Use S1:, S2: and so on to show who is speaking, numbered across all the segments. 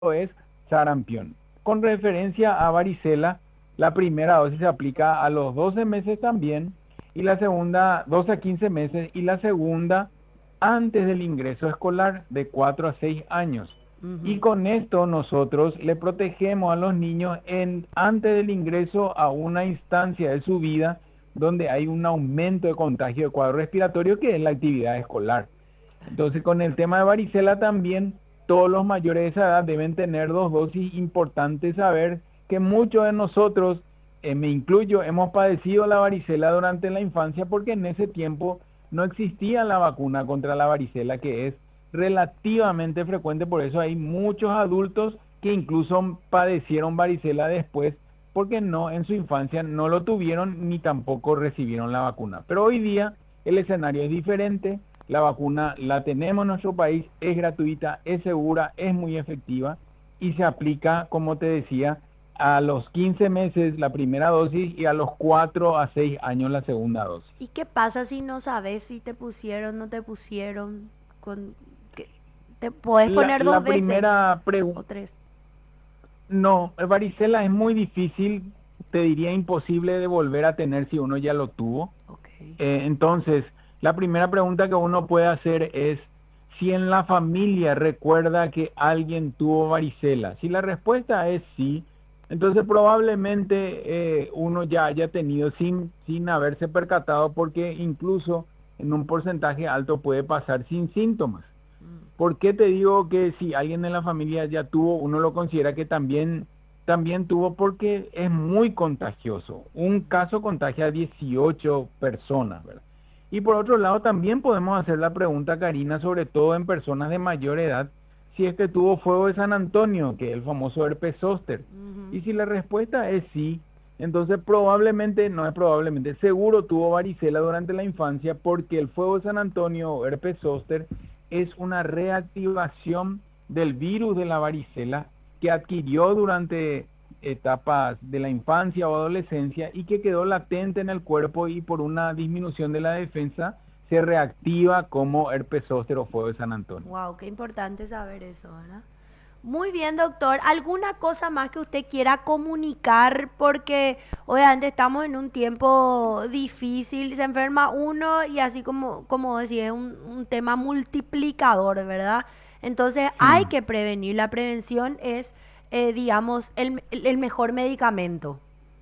S1: es sarampión. Con referencia a varicela, la primera dosis se aplica a los 12 meses también, y la segunda 12 a 15 meses, y la segunda antes del ingreso escolar de 4 a 6 años. Y
S2: Ujú.
S1: con esto nosotros le protegemos a los niños antes del ingreso a una instancia de su vida donde hay un aumento de contagio de cuadro respiratorio, que es la actividad escolar. Entonces, con el tema de varicela también, todos los mayores de esa edad deben tener dos dosis. Importante saber que muchos de nosotros, me incluyo, hemos padecido la varicela durante la infancia porque en ese tiempo no existía la vacuna contra la varicela, que es relativamente frecuente. Por eso hay muchos adultos que incluso padecieron varicela después, porque no, en su infancia no lo tuvieron ni tampoco recibieron la vacuna. Pero hoy día el escenario es diferente. La vacuna la tenemos en nuestro país, es gratuita, es segura, es muy efectiva y se aplica, como te decía, a los 15 meses la primera dosis y a los 4 a 6 años la segunda dosis.
S2: ¿Y qué pasa si no sabes si te pusieron, no te pusieron? Con, que- ¿Te podés
S1: La,
S2: poner dos
S1: la
S2: veces
S1: primera pregunta,
S2: o tres?
S1: no, varicela es muy difícil, te diría imposible de volver a tener si uno ya lo tuvo.
S2: Ok.
S1: Entonces, la primera pregunta que uno puede hacer es si en la familia recuerda que alguien tuvo varicela. Si la respuesta es sí, entonces probablemente uno ya haya tenido sin haberse percatado, porque incluso en un porcentaje alto puede pasar sin síntomas.
S2: Mm.
S1: ¿Por qué te digo que si alguien en la familia ya tuvo, uno lo considera que también tuvo? Porque es muy contagioso. Un caso contagia a 18 personas, ¿verdad? Y por otro lado, también podemos hacer la pregunta, Karina, sobre todo en personas de mayor edad, si es que tuvo fuego de San Antonio, que es el famoso herpes zóster.
S2: Ujú.
S1: Y si la respuesta es sí, entonces probablemente, no es probablemente, seguro tuvo varicela durante la infancia, porque el fuego de San Antonio o herpes zóster es una reactivación del virus de la varicela que adquirió durante etapas de la infancia o adolescencia y que quedó latente en el cuerpo, y por una disminución de la defensa se reactiva como herpes zóster o fuego de San Antonio.
S2: Wow, qué importante saber eso, ¿verdad? Muy bien, doctor. ¿Alguna cosa más que usted quiera comunicar? Porque obviamente estamos en un tiempo difícil, se enferma uno y así como decía, es un tema multiplicador, ¿verdad? Entonces hay
S1: Sí.
S2: que prevenir. La prevención es, digamos, el mejor medicamento.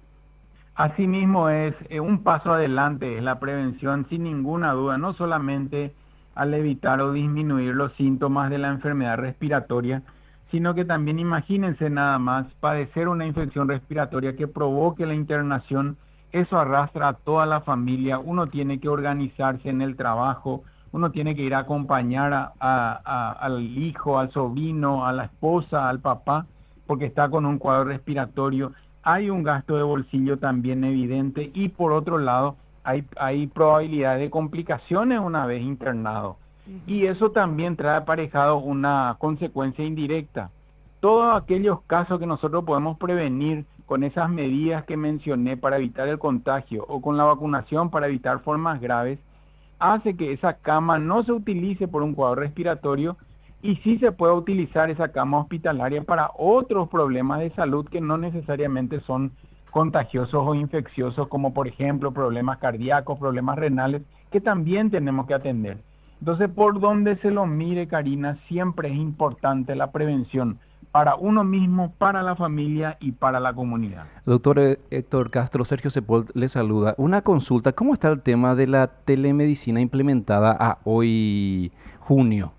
S1: Asimismo es un paso adelante, es la prevención sin ninguna duda, no solamente al evitar o disminuir los síntomas de la enfermedad respiratoria, sino que también imagínense nada más padecer una infección respiratoria que provoque la internación. Eso arrastra a toda la familia. Uno tiene que organizarse en el trabajo, uno tiene que ir a acompañar al hijo, al sobrino, a la esposa, al papá, porque está con un cuadro respiratorio. Hay un gasto de bolsillo también evidente, y por otro lado hay probabilidad de complicaciones una vez internado.
S2: Ujú.
S1: Y eso también trae aparejado una consecuencia indirecta. Todos aquellos casos que nosotros podemos prevenir con esas medidas que mencioné para evitar el contagio, o con la vacunación para evitar formas graves, hace que esa cama no se utilice por un cuadro respiratorio, y sí se puede utilizar esa cama hospitalaria para otros problemas de salud que no necesariamente son contagiosos o infecciosos, como por ejemplo problemas cardíacos, problemas renales, que también tenemos que atender. Entonces, por donde se lo mire, Karina, siempre es importante la prevención para uno mismo, para la familia y para la comunidad.
S3: Doctor Héctor Castro, Sergio Sepol le saluda. Una consulta, ¿cómo está el tema de la telemedicina implementada a hoy junio?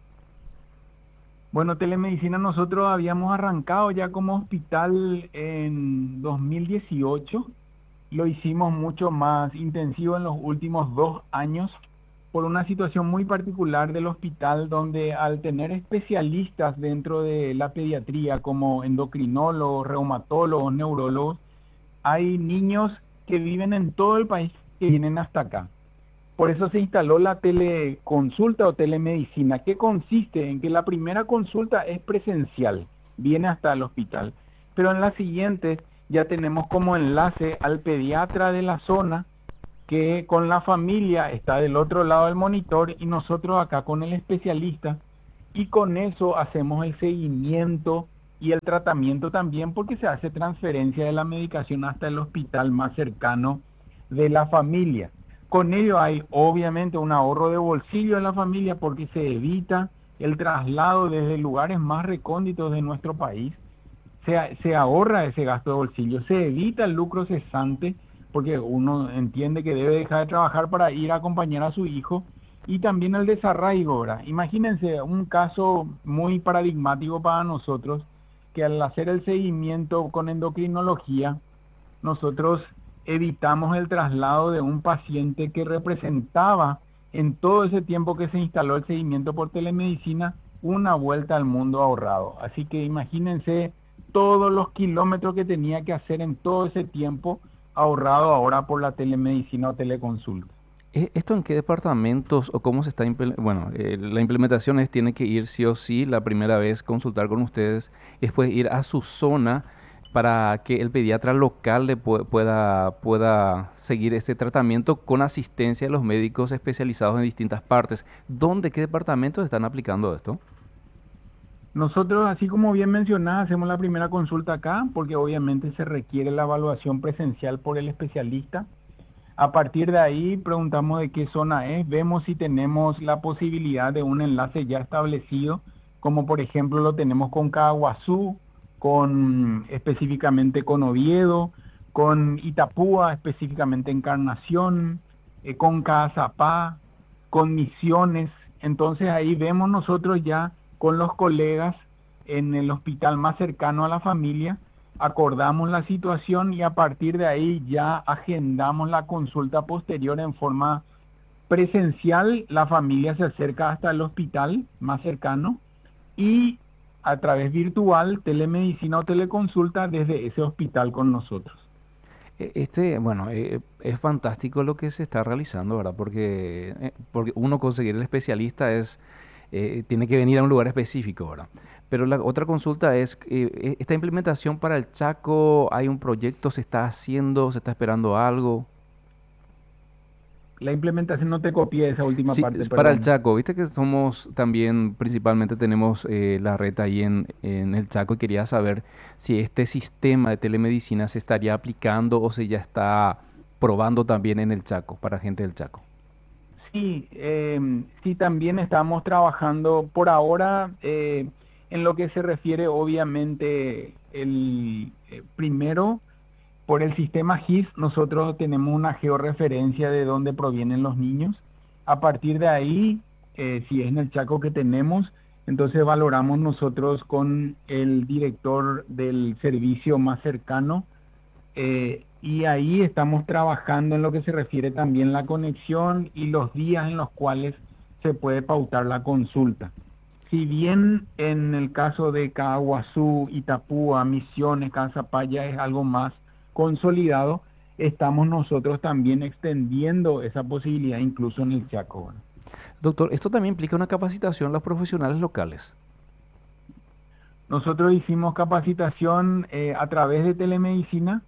S1: Bueno, telemedicina nosotros habíamos arrancado ya como hospital en 2018. Lo hicimos mucho más intensivo en los últimos 2 años por una situación muy particular del hospital, donde al tener especialistas dentro de la pediatría como endocrinólogos, reumatólogos, neurólogos, hay niños que viven en todo el país que vienen hasta acá. Por eso se instaló la teleconsulta o telemedicina, que consiste en que la primera consulta es presencial, viene hasta el hospital, pero en las siguientes ya tenemos como enlace al pediatra de la zona, que con la familia está del otro lado del monitor, y nosotros acá con el especialista, y con eso hacemos el seguimiento y el tratamiento también porque se hace transferencia de la medicación hasta el hospital más cercano de la familia. Con ello hay obviamente un ahorro de bolsillo de la familia porque se evita el traslado desde lugares más recónditos de nuestro país. Se ahorra ese gasto de bolsillo, se evita el lucro cesante porque uno entiende que debe dejar de trabajar para ir a acompañar a su hijo, y también el desarraigo, ¿verdad? Imagínense un caso muy paradigmático para nosotros, que al hacer el seguimiento con endocrinología, nosotros evitamos el traslado de un paciente que representaba en todo ese tiempo que se instaló el seguimiento por telemedicina una vuelta al mundo ahorrado. Así que imagínense todos los kilómetros que tenía que hacer en todo ese tiempo ahorrado ahora por la telemedicina o teleconsulta.
S3: ¿Esto en qué departamentos o cómo se está bueno, la implementación es tiene que ir sí o sí la primera vez consultar con ustedes, después ir a su zona para que el pediatra local pueda seguir este tratamiento con asistencia de los médicos especializados en distintas partes. ¿Dónde, qué departamentos están aplicando esto?
S1: Nosotros, así como bien mencionás, hacemos la primera consulta acá porque obviamente se requiere la evaluación presencial por el especialista. A partir de ahí preguntamos de qué zona es, vemos si tenemos la posibilidad de un enlace ya establecido, como por ejemplo lo tenemos con Caguazú, específicamente con Oviedo, con Itapúa, específicamente Encarnación, con Caazapá, con Misiones. Entonces ahí vemos nosotros ya con los colegas en el hospital más cercano a la familia, acordamos la situación y a partir de ahí ya agendamos la consulta posterior en forma presencial. La familia se acerca hasta el hospital más cercano y a través virtual, telemedicina o teleconsulta desde ese hospital con nosotros.
S3: Bueno, es fantástico lo que se está realizando, ¿verdad? Porque uno conseguir el especialista tiene que venir a un lugar específico, ¿verdad? Pero la otra consulta es, ¿esta implementación para el Chaco, hay un proyecto, se está haciendo, se está esperando algo?
S1: La implementación, no te copié esa última
S3: Sí,
S1: parte,
S3: es para el
S1: perdón.
S3: Chaco, viste que somos también, principalmente tenemos la red ahí en el Chaco y quería saber si este sistema de telemedicina se estaría aplicando o si ya está probando también en el Chaco, para gente del Chaco.
S1: Sí, sí, también estamos trabajando por ahora en lo que se refiere, obviamente, primero, por el sistema GIS, nosotros tenemos una georreferencia de dónde provienen los niños. A partir de ahí, si es en el Chaco que tenemos, entonces valoramos nosotros con el director del servicio más cercano, y ahí estamos trabajando en lo que se refiere también la conexión y los días en los cuales se puede pautar la consulta. Si bien en el caso de Caguazú, Itapúa, Misiones, Caazapaya es algo más consolidado, estamos nosotros también extendiendo esa posibilidad incluso en el Chaco, ¿verdad?
S3: Doctor, esto también implica una capacitación a los profesionales locales.
S1: Nosotros hicimos capacitación a través de telemedicina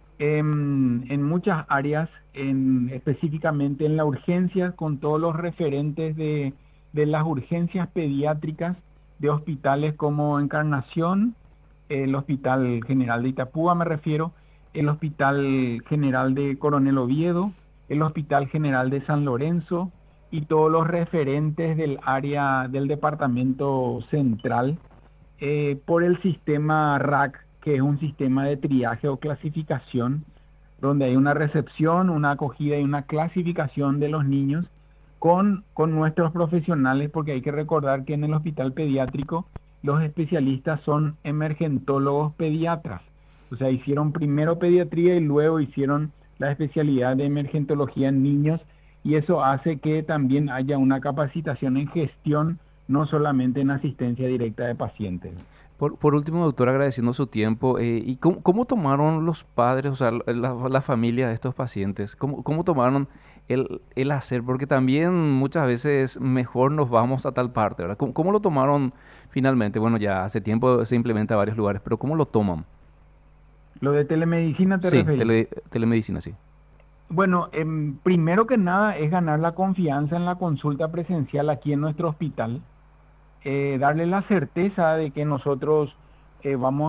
S1: en muchas áreas, específicamente en la urgencia, con todos los referentes de las urgencias pediátricas de hospitales como Encarnación, el Hospital General de Itapúa me refiero, el Hospital General de Coronel Oviedo, el Hospital General de San Lorenzo y todos los referentes del área del departamento central, por el sistema RAC, que es un sistema de triaje o clasificación, donde hay una recepción, una acogida y una clasificación de los niños con nuestros profesionales, porque hay que recordar que en el hospital pediátrico los especialistas son emergentólogos pediatras. O sea, hicieron primero pediatría y luego hicieron la especialidad de emergentología en niños, y eso hace que también haya una capacitación en gestión, no solamente en asistencia directa de pacientes.
S3: Por último, doctor, agradeciendo su tiempo, ¿y cómo tomaron los padres, o sea, la familia de estos pacientes? ¿Cómo tomaron el hacer? Porque también muchas veces mejor nos vamos a tal parte, ¿verdad? ¿Cómo lo tomaron finalmente? Bueno, ya hace tiempo se implementa a varios lugares, pero ¿cómo lo toman?
S1: ¿Lo de telemedicina te
S3: Sí,
S1: referís?
S3: telemedicina, sí.
S1: Bueno, primero que nada es ganar la confianza en la consulta presencial aquí en nuestro hospital, darle la certeza de que nosotros vamos